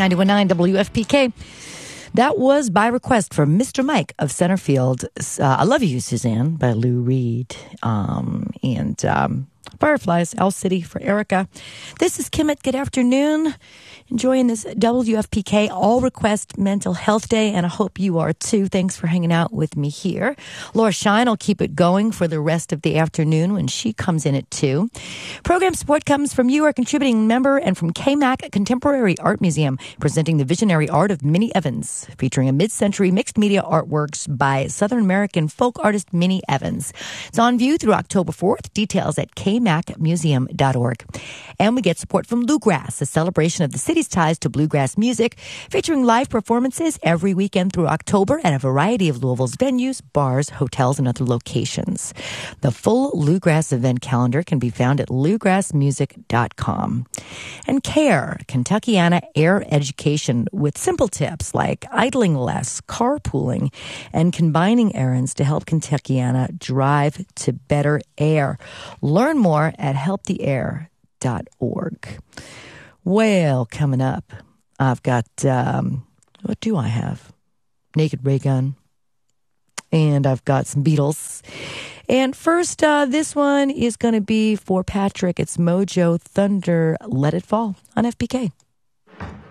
91.9 WFPK. That was by request from Mr. Mike of Centerfield. I Love You, Suzanne by Lou Reed. Fireflies, Owl City for Erica. This is Kim at Good Afternoon. Enjoying this WFPK All Request Mental Health Day, and I hope you are too. Thanks for hanging out with me here. Laura Shine will keep it going for the rest of the afternoon when she comes in at 2. Program support comes from you, our contributing member, and from KMAC Contemporary Art Museum, presenting the visionary art of Minnie Evans, featuring a mid-century mixed media artworks by Southern American folk artist Minnie Evans. It's on view through October 4th. Details at kmacmuseum.org. And we get support from Bluegrass, a celebration of the city's ties to bluegrass music, featuring live performances every weekend through October at a variety of Louisville's venues, bars, hotels, and other locations. The full Bluegrass event calendar can be found at bluegrassmusic.com. And CARE, Kentuckiana Air Education, with simple tips like idling less, carpooling, and combining errands to help Kentuckiana drive to better air. Learn more at helptheair.org. Well, coming up, I've got, what do I have? Naked Ray Gun. And I've got some Beatles. And first, this one is going to be for Patrick. It's Mojo Thunder, Let It Fall on FPK.